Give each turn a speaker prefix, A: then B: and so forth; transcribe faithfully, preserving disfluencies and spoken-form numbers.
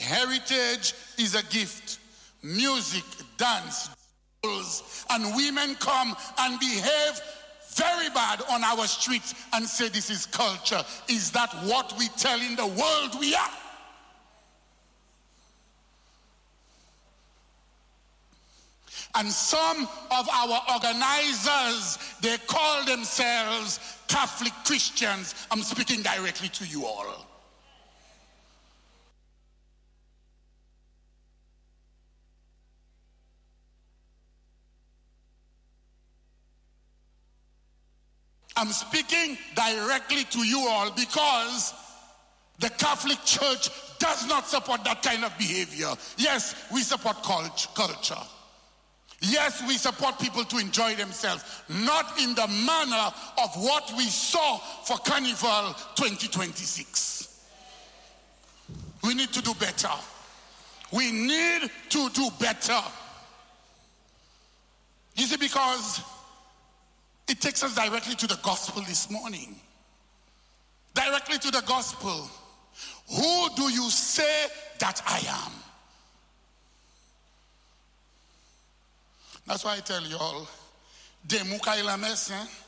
A: Heritage is a gift. Music, dance, and women come and behave very bad on our streets and say this is culture. Is that what we tell in the world we are? And some of our organizers, they call themselves Catholic Christians. I'm speaking directly to you all. I'm speaking directly to you all because the Catholic Church does not support that kind of behavior. Yes, we support culture. Yes, we support people to enjoy themselves, not in the manner of what we saw for Carnival twenty twenty-six. We need to do better. We need to do better. You see, because it takes us directly to the gospel this morning. Directly to the gospel. Who do you say that I am? That's why I tell you all, de muka ila mes, eh?